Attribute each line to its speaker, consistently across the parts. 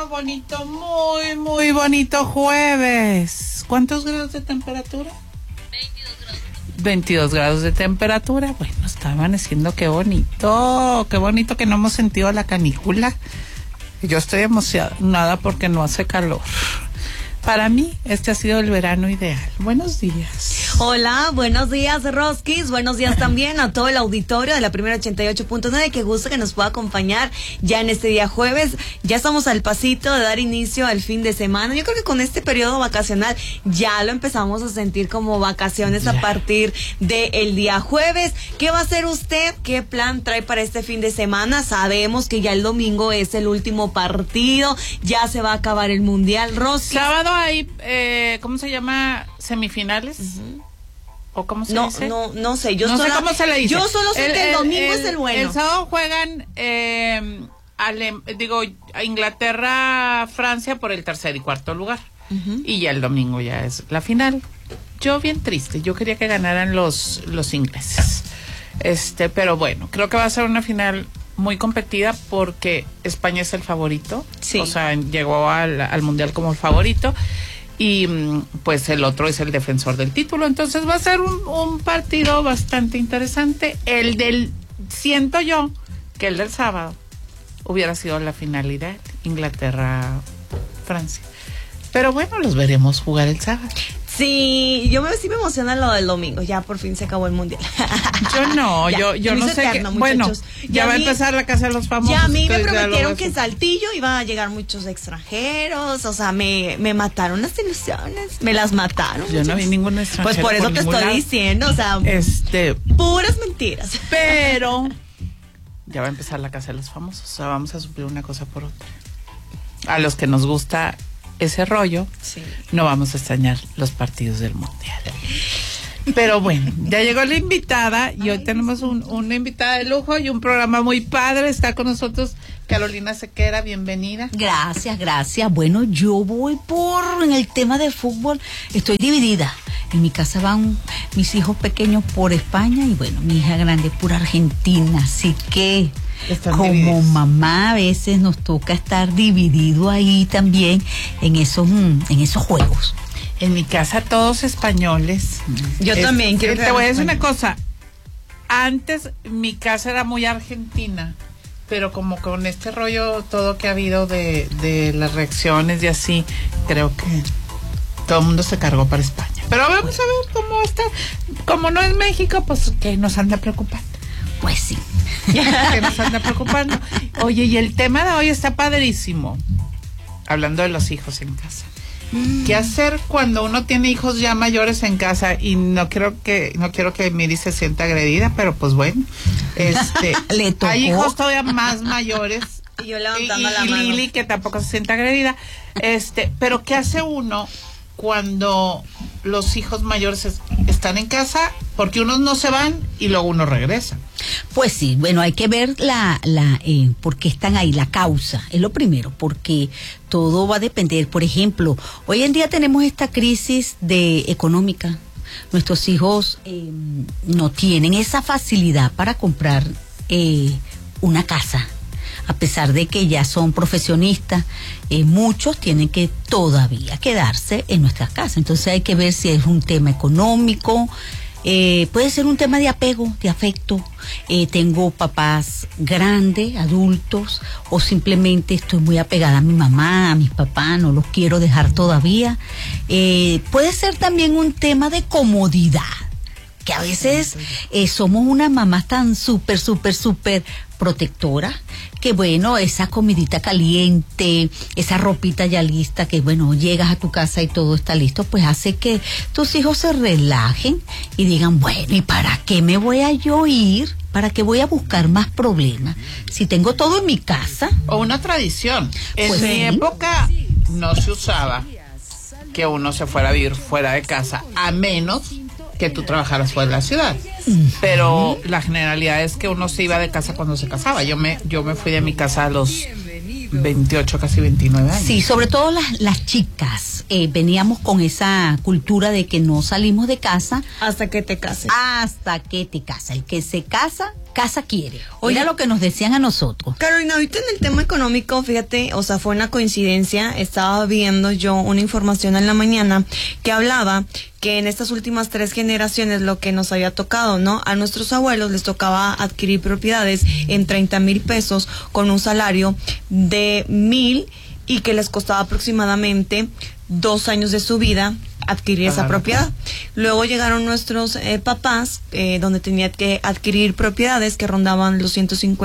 Speaker 1: bonito, muy, muy bonito jueves. ¿Cuántos grados de temperatura? 22 grados de temperatura. Bueno, está amaneciendo, qué bonito que no hemos sentido la canícula. Yo estoy emocionada porque no hace calor. Para mí, este ha sido el verano ideal. Buenos días.
Speaker 2: Hola, buenos días, Roskis. Buenos días también a todo el auditorio de la primera 88.9. Qué gusto que nos pueda acompañar ya en este día jueves. Ya estamos al pasito de dar inicio al fin de semana. Yo creo que con este periodo vacacional ya lo empezamos a sentir como vacaciones a partir del día jueves. ¿Qué va a hacer usted? ¿Qué plan trae para este fin de semana? Sabemos que ya el domingo es el último partido. Ya se va a acabar el Mundial, Roskis.
Speaker 1: Sábado hay, ¿cómo se llama? Semifinales. ¿O cómo se dice?
Speaker 2: No sé.
Speaker 1: No sé cómo se le dice.
Speaker 2: Yo solo sé que el domingo es el bueno.
Speaker 1: El sábado juegan a Inglaterra, Francia por el tercer y cuarto lugar. Y ya el domingo ya es la final. Yo bien triste. Yo quería que ganaran los ingleses. Pero bueno, creo que va a ser una final muy competida porque España es el favorito. Sí. O sea, llegó al Mundial como el favorito. Y pues el otro es el defensor del título. Entonces va a ser un partido bastante interesante. Siento yo que el del sábado hubiera sido la finalidad Inglaterra-Francia. Pero bueno, los veremos jugar el sábado.
Speaker 2: Sí, sí me emociona lo del domingo. Ya por fin se acabó el Mundial.
Speaker 1: Yo no, yo no sé qué. Bueno, ya va a empezar la Casa de los Famosos.
Speaker 2: Ya a mí me prometieron que en Saltillo iban a llegar muchos extranjeros. O sea, me mataron las ilusiones. Me las mataron.
Speaker 1: Yo no vi ningún extranjero.
Speaker 2: Pues por eso te estoy diciendo, o sea, puras mentiras.
Speaker 1: Pero ya va a empezar la Casa de los Famosos. O sea, vamos a suplir una cosa por otra. A los que nos gusta ese rollo, sí, no vamos a extrañar los partidos del Mundial. Pero bueno, ya llegó la invitada y hoy tenemos una invitada de lujo y un programa muy padre. Está con nosotros Carolina Sequera, bienvenida.
Speaker 3: Gracias. Bueno, yo voy en el tema de fútbol, estoy dividida. En mi casa van mis hijos pequeños por España y bueno, mi hija grande por Argentina, así que como divididos. Mamá a veces nos toca estar dividido ahí también en esos juegos.
Speaker 1: En mi casa todos españoles.
Speaker 2: Yo también quiero.
Speaker 1: Te voy a decir una cosa. Antes mi casa era muy argentina, pero como con este rollo todo que ha habido de las reacciones y así, creo que todo el mundo se cargó para España. Pero vamos a ver cómo está. Como no es México, pues que nos anda preocupando.
Speaker 3: Pues sí.
Speaker 1: Que nos anda preocupando. Oye, y el tema de hoy está padrísimo. Hablando de los hijos en casa. ¿Qué hacer cuando uno tiene hijos ya mayores en casa? Y no quiero que Miri se sienta agredida, pero pues bueno,
Speaker 3: le tocó.
Speaker 1: Hay hijos todavía más mayores.
Speaker 2: Y yo levantando la mano.
Speaker 1: Lili, que tampoco se sienta agredida. Pero ¿qué hace uno cuando los hijos mayores están en casa? Porque unos no se van y luego uno regresa.
Speaker 3: Pues sí, bueno, hay que ver por qué están ahí, la causa, es lo primero, porque todo va a depender. Por ejemplo, hoy en día tenemos esta crisis económica. Nuestros hijos no tienen esa facilidad para comprar una casa. A pesar de que ya son profesionistas, muchos tienen que todavía quedarse en nuestras casas. Entonces hay que ver si es un tema económico, puede ser un tema de apego, de afecto. Tengo papás grandes, adultos, o simplemente estoy muy apegada a mi mamá, a mis papás, no los quiero dejar todavía. Puede ser también un tema de comodidad, que a veces somos unas mamás tan súper protectora, que bueno, esa comidita caliente, esa ropita ya lista, que bueno, llegas a tu casa y todo está listo, pues hace que tus hijos se relajen y digan, bueno, ¿y para qué me voy a yo ir? ¿Para qué voy a buscar más problemas? Si tengo todo en mi casa.
Speaker 1: O una tradición. En mi época no se usaba que uno se fuera a vivir fuera de casa, a menos que tú trabajaras fuera de la ciudad. Pero la generalidad es que uno se iba de casa cuando se casaba. Yo me fui de mi casa a los 28, casi 29 años.
Speaker 3: Sí, sobre todo las chicas. Veníamos con esa cultura de que no salimos de casa
Speaker 2: hasta que te cases.
Speaker 3: Hasta que te casas. El que se casa, casa quiere. Oiga lo que nos decían a nosotros.
Speaker 2: Carolina, ahorita en el tema económico, fíjate, o sea, fue una coincidencia. Estaba viendo yo una información en la mañana que hablaba que en estas últimas 3 generaciones lo que nos había tocado, ¿no? A nuestros abuelos les tocaba adquirir propiedades en 30,000 pesos con un salario de 1,000 y que les costaba aproximadamente 2 años de su vida adquirir esa propiedad. Luego llegaron nuestros papás, donde tenían que adquirir propiedades que rondaban los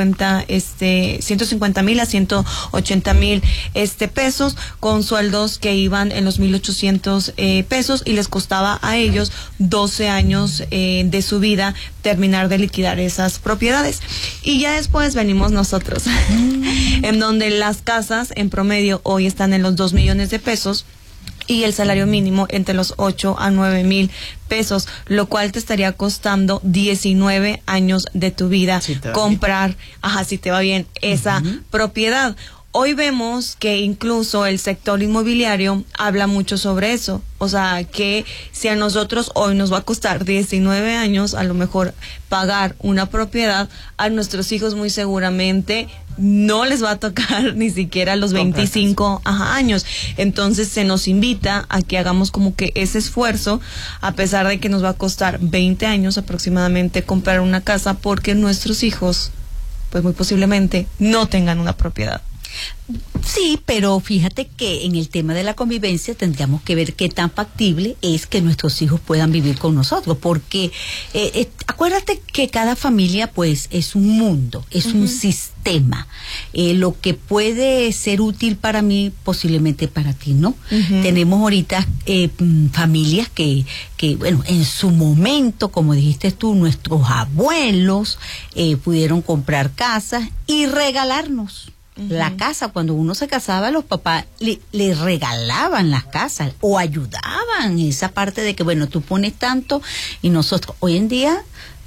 Speaker 2: 150,000 a 180,000 pesos, con sueldos que iban en los 1,800 pesos, y les costaba a ellos 12 años de su vida terminar de liquidar esas propiedades. Y ya después venimos nosotros, en donde las casas en promedio hoy están en los 2 millones de pesos, y el salario mínimo entre los 8 a 9,000 pesos, lo cual te estaría costando 19 años de tu vida comprar, si te va bien, esa propiedad. Hoy vemos que incluso el sector inmobiliario habla mucho sobre eso. O sea, que si a nosotros hoy nos va a costar 19 años, a lo mejor pagar una propiedad, a nuestros hijos muy seguramente no les va a tocar ni siquiera los 25 años. Entonces se nos invita a que hagamos como que ese esfuerzo, a pesar de que nos va a costar 20 años aproximadamente comprar una casa, porque nuestros hijos, pues muy posiblemente, no tengan una propiedad.
Speaker 3: Sí, pero fíjate que en el tema de la convivencia tendríamos que ver qué tan factible es que nuestros hijos puedan vivir con nosotros, porque acuérdate que cada familia pues es un mundo, es un sistema. Lo que puede ser útil para mí, posiblemente para ti no. Tenemos ahorita familias que bueno, en su momento, como dijiste tú, nuestros abuelos pudieron comprar casas y regalarnos la casa. Cuando uno se casaba, los papás le regalaban las casas o ayudaban esa parte de que, bueno, tú pones tanto y nosotros. Hoy en día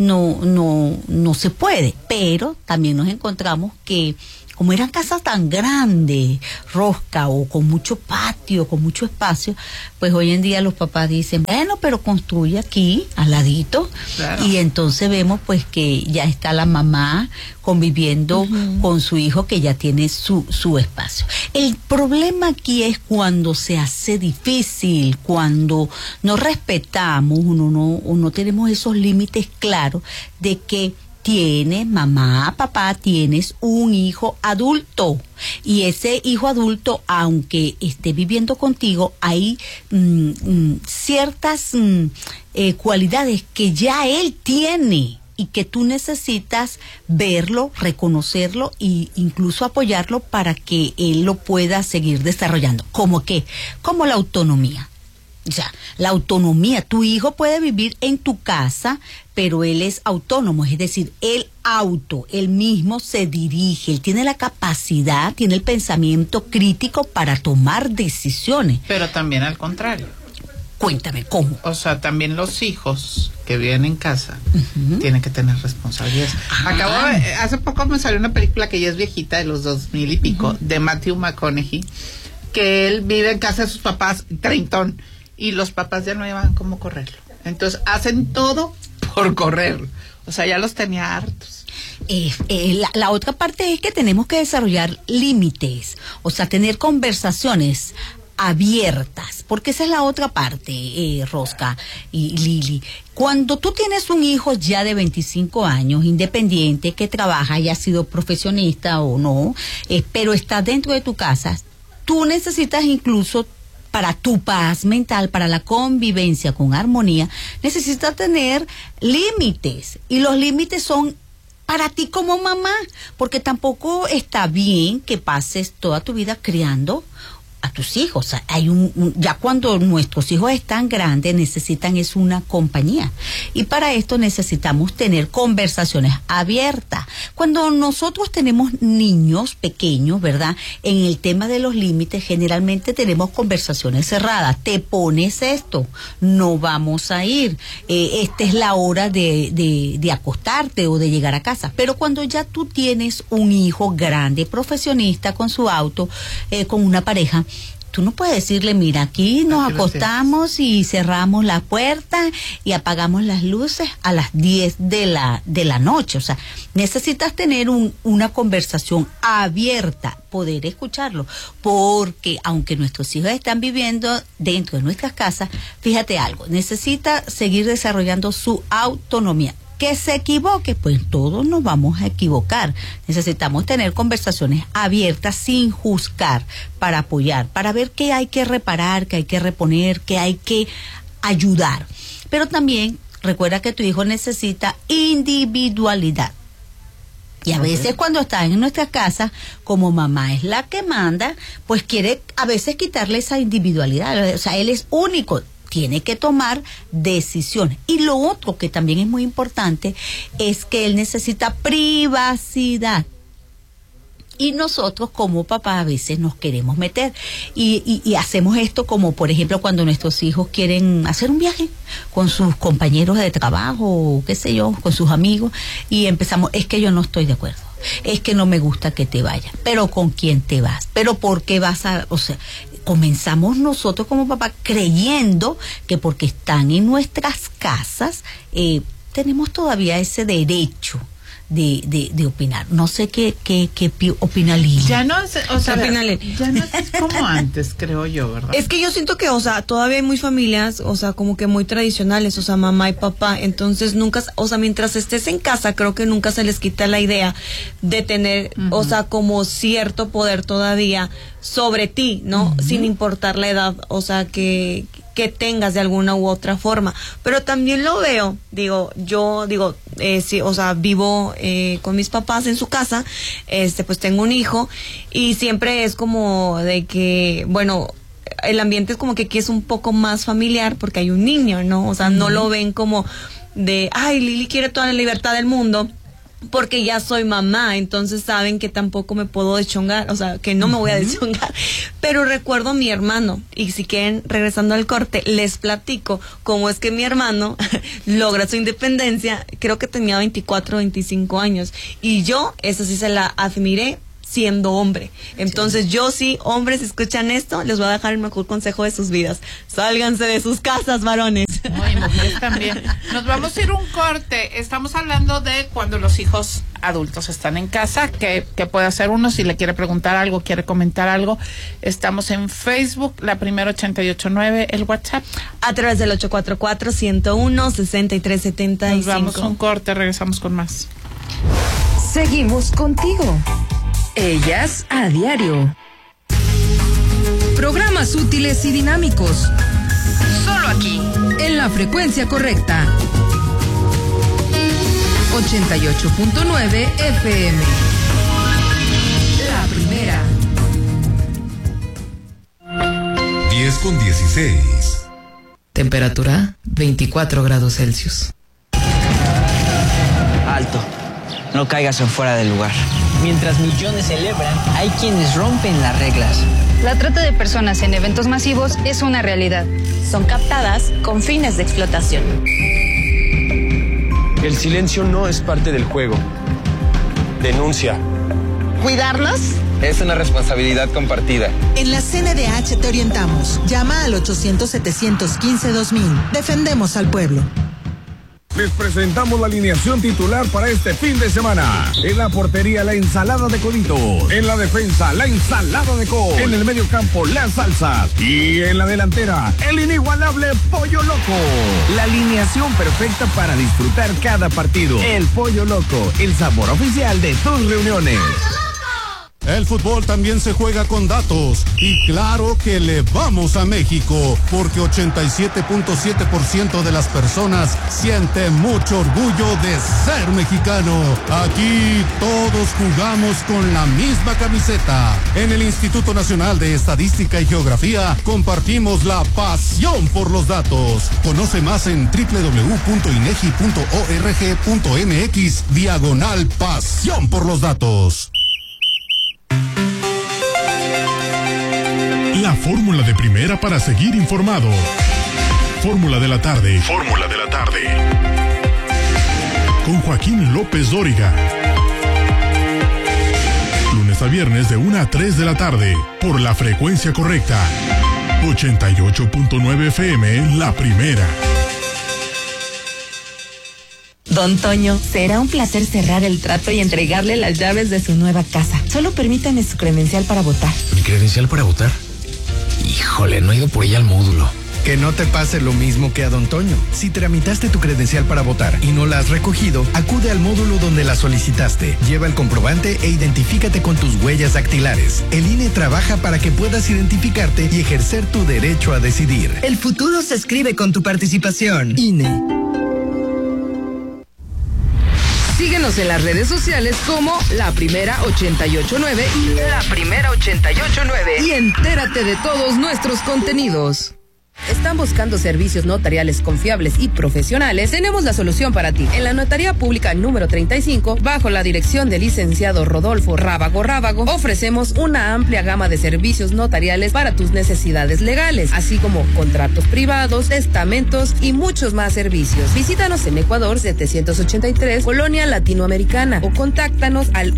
Speaker 3: no se puede, pero también nos encontramos que como eran casas tan grandes, Rosca, o con mucho patio, con mucho espacio, pues hoy en día los papás dicen, bueno, pero construye aquí, al ladito, y entonces vemos pues que ya está la mamá conviviendo con su hijo, que ya tiene su espacio. El problema aquí es cuando se hace difícil, cuando no respetamos, no tenemos esos límites claros de que tienes, mamá, papá, tienes un hijo adulto, y ese hijo adulto, aunque esté viviendo contigo, hay ciertas cualidades que ya él tiene y que tú necesitas verlo, reconocerlo e incluso apoyarlo para que él lo pueda seguir desarrollando. ¿Cómo qué? Como la autonomía. O sea, la autonomía, tu hijo puede vivir en tu casa, pero él es autónomo, es decir, él mismo se dirige, él tiene la capacidad, tiene el pensamiento crítico para tomar decisiones.
Speaker 1: Pero también al contrario.
Speaker 3: Cuéntame, ¿cómo?
Speaker 1: O sea, también los hijos que viven en casa tienen que tener responsabilidades. Hace poco me salió una película que ya es viejita, de los 2000 y pico, de Matthew McConaughey, que él vive en casa de sus papás, treintón, y los papás ya no llevan cómo correrlo. Entonces hacen todo por correrlo. O sea, ya los tenía hartos.
Speaker 3: La otra parte es que tenemos que desarrollar límites, o sea, tener conversaciones abiertas, porque esa es la otra parte, Rosca y Lili. Cuando tú tienes un hijo ya de 25 años, independiente, que trabaja y ha sido profesionista o no, pero está dentro de tu casa, tú necesitas incluso, para tu paz mental, para la convivencia con armonía, necesitas tener límites. Y los límites son para ti como mamá, porque tampoco está bien que pases toda tu vida criando a tus hijos. O sea, hay ya cuando nuestros hijos están grandes, necesitan es una compañía, y para esto necesitamos tener conversaciones abiertas. Cuando nosotros tenemos niños pequeños, ¿verdad?, en el tema de los límites, generalmente tenemos conversaciones cerradas. Te pones esto, no vamos a ir, esta es la hora de acostarte o de llegar a casa. Pero cuando ya tú tienes un hijo grande, profesionista, con su auto, con una pareja, tú no puedes decirle, mira, aquí nos acostamos y cerramos la puerta y apagamos las luces a las 10 de la noche. O sea, necesitas tener una conversación abierta, poder escucharlo, porque aunque nuestros hijos están viviendo dentro de nuestras casas, fíjate algo, necesita seguir desarrollando su autonomía. Que se equivoque, pues todos nos vamos a equivocar. Necesitamos tener conversaciones abiertas sin juzgar, para apoyar, para ver qué hay que reparar, qué hay que reponer, qué hay que ayudar. Pero también recuerda que tu hijo necesita individualidad. Y a veces cuando está en nuestra casa, como mamá es la que manda, pues quiere a veces quitarle esa individualidad. O sea, él es único. Tiene que tomar decisiones. Y lo otro que también es muy importante es que él necesita privacidad. Y nosotros como papá a veces nos queremos meter y hacemos esto como por ejemplo cuando nuestros hijos quieren hacer un viaje con sus compañeros de trabajo, qué sé yo, con sus amigos, y empezamos, es que yo no estoy de acuerdo, es que no me gusta que te vayas, pero ¿con quién te vas? ¿Pero por qué vas a...? O sea, comenzamos nosotros como papá creyendo que porque están en nuestras casas tenemos todavía ese derecho de opinar. No sé qué opina Lili.
Speaker 1: Ya no es, o sea, ya no es como antes, creo yo, ¿verdad?
Speaker 2: Es que yo siento que, o sea, todavía hay muy familias, o sea, como que muy tradicionales, o sea, mamá y papá, entonces nunca, o sea, mientras estés en casa, creo que nunca se les quita la idea de tener, o sea, como cierto poder todavía sobre ti, ¿no? Sin importar la edad, o sea, que tengas de alguna u otra forma. Pero también lo veo, sí, o sea, vivo con mis papás en su casa, pues tengo un hijo y siempre es como de que, bueno, el ambiente es como que aquí es un poco más familiar porque hay un niño, ¿no? O sea, no lo ven como de, ay, Lili quiere toda la libertad del mundo, porque ya soy mamá, entonces saben que tampoco me puedo deschongar, o sea, que no me voy a deschongar. Pero recuerdo a mi hermano, y si quieren, regresando al corte, les platico cómo es que mi hermano logra su independencia. Creo que tenía 24, 25 años, y yo, esa sí se la admiré siendo hombre. Entonces yo sí, hombres, si escuchan esto, les voy a dejar el mejor consejo de sus vidas: sálganse de sus casas, varones.
Speaker 1: No, y mujeres también. Nos vamos a ir un corte. Estamos hablando de cuando los hijos adultos están en casa, que puede hacer uno si le quiere preguntar algo, quiere comentar algo. Estamos en Facebook, la primera 889, el WhatsApp
Speaker 2: a través del 844-101-6375.
Speaker 1: Nos vamos a un corte, regresamos con más.
Speaker 4: Seguimos contigo. Ellas a diario. Programas útiles y dinámicos. Solo aquí, en la frecuencia correcta. 88.9 FM. La primera.
Speaker 5: 10:16.
Speaker 6: Temperatura 24 grados Celsius.
Speaker 7: Alto. No caigas en fuera del lugar. Mientras millones celebran, hay quienes rompen las reglas.
Speaker 8: La trata de personas en eventos masivos es una realidad.
Speaker 9: Son captadas con fines de explotación.
Speaker 10: El silencio no es parte del juego. Denuncia.
Speaker 11: ¿Cuidarnos?
Speaker 10: Es una responsabilidad compartida.
Speaker 11: En la CNDH te orientamos. Llama al 800-715-2000. Defendemos al pueblo.
Speaker 12: Les presentamos la alineación titular para este fin de semana. En la portería, la ensalada de Codito. En la defensa, la ensalada de Co. En el medio campo, la salsa. Y en la delantera, el inigualable Pollo Loco. La alineación perfecta para disfrutar cada partido. El Pollo Loco, el sabor oficial de tus reuniones.
Speaker 13: El fútbol también se juega con datos y claro que le vamos a México porque 87.7% de las personas siente mucho orgullo de ser mexicano. Aquí todos jugamos con la misma camiseta. En el Instituto Nacional de Estadística y Geografía compartimos la pasión por los datos. Conoce más en www.inegi.org.mx/pasión por los datos.
Speaker 14: La fórmula de primera para seguir informado. Fórmula de la tarde. Fórmula de la tarde. Con Joaquín López Dóriga. Lunes lunes a viernes de 1 a 3 de la tarde, por la frecuencia correcta. 88.9 FM, La Primera.
Speaker 9: Don Toño, será un placer cerrar el trato y entregarle las llaves de su nueva casa. Solo permítame su credencial para votar.
Speaker 5: ¿Mi credencial para votar? Híjole, no he ido por ella al módulo.
Speaker 15: Que no te pase lo mismo que a Don Toño. Si tramitaste tu credencial para votar y no la has recogido, acude al módulo donde la solicitaste. Lleva el comprobante e identifícate con tus huellas dactilares. El INE trabaja para que puedas identificarte y ejercer tu derecho a decidir.
Speaker 16: El futuro se escribe con tu participación. INE.
Speaker 4: Síguenos en las redes sociales como La Primera 889 y La Primera 889 y entérate de todos nuestros contenidos. ¿Están buscando servicios notariales confiables y profesionales? Tenemos la solución para ti. En la Notaría Pública número 35, bajo la dirección del licenciado Rodolfo Rábago, ofrecemos una amplia gama de servicios notariales para tus necesidades legales, así como contratos privados, testamentos y muchos más servicios. Visítanos en Ecuador 783, Colonia Latinoamericana, o contáctanos al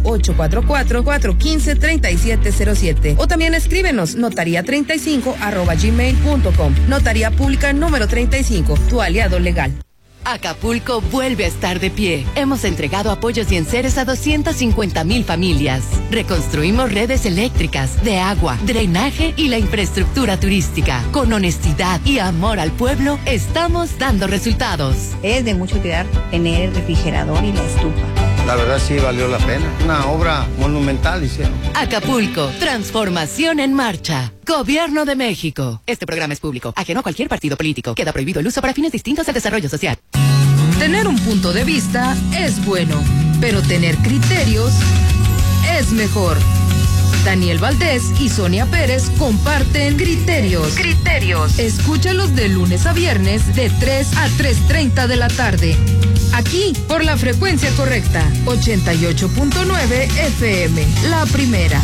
Speaker 4: 844-415-3707, o también escríbenos notaria35@gmail.com. Notaría Pública número 35, tu aliado legal.
Speaker 17: Acapulco vuelve a estar de pie. Hemos entregado apoyos y enseres a 250,000 familias. Reconstruimos redes eléctricas, de agua, drenaje y la infraestructura turística. Con honestidad y amor al pueblo, estamos dando resultados.
Speaker 18: Es de mucha utilidad tener el refrigerador y la estufa.
Speaker 19: La verdad sí valió la pena. Una obra monumental hicieron.
Speaker 17: Acapulco, transformación en marcha. Gobierno de México. Este programa es público, ajeno a cualquier partido político. Queda prohibido el uso para fines distintos del desarrollo social.
Speaker 4: Tener un punto de vista es bueno, pero tener criterios es mejor. Daniel Valdés y Sonia Pérez comparten criterios. Escúchalos de lunes a viernes de 3 a 3:30 de la tarde. Aquí, por la frecuencia correcta, 88.9 FM, La Primera.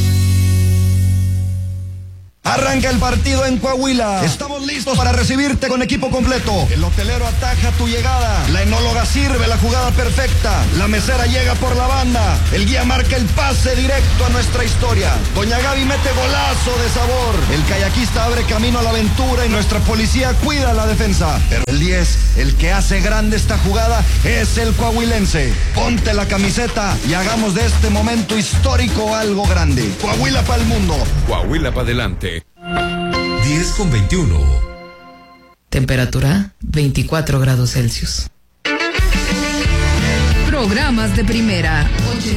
Speaker 20: Arranca el partido en Coahuila. Estamos listos para recibirte con equipo completo. El hotelero ataja tu llegada. La enóloga sirve la jugada perfecta. La mesera llega por la banda. El guía marca el pase directo a nuestra historia. Doña Gaby mete golazo de sabor. El kayakista abre camino a la aventura y nuestra policía cuida la defensa. Pero el 10, el que hace grande esta jugada, es el coahuilense. Ponte la camiseta y hagamos de este momento histórico algo grande. Coahuila para el mundo.
Speaker 21: Coahuila para adelante.
Speaker 6: 10:21. Temperatura 24 grados Celsius.
Speaker 4: Programas de primera.